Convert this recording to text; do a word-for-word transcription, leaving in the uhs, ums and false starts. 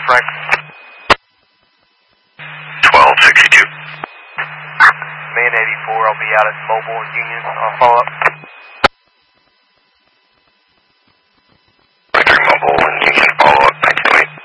Frank. twelve sixty-two. Man eighty-four, I'll be out at Mobile and Union. I'll follow up.